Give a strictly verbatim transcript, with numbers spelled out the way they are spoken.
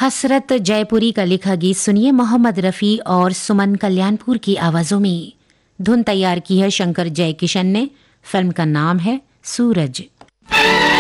हसरत जयपुरी का लिखा गीत सुनिए मोहम्मद रफ़ी और सुमन कल्याणपुर की आवाज़ों में। धुन तैयार की है शंकर जयकिशन ने। फिल्म का नाम है सूरज।